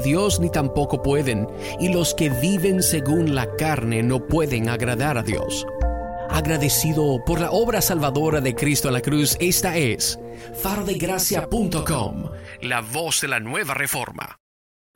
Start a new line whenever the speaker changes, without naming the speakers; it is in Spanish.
Dios ni tampoco pueden, y los que viven según la carne no pueden agradar a Dios. Agradecido por la obra salvadora de Cristo en la cruz, esta es farodegracia.com, la voz de la nueva reforma.